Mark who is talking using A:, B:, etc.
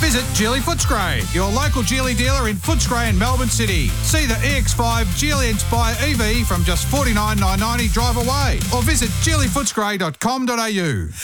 A: Visit Geely Footscray, your local Geely dealer in Footscray and Melbourne City. See the EX5 Geely Inspire EV from just $49,990 drive away, or visit geelyfootscray.com.au.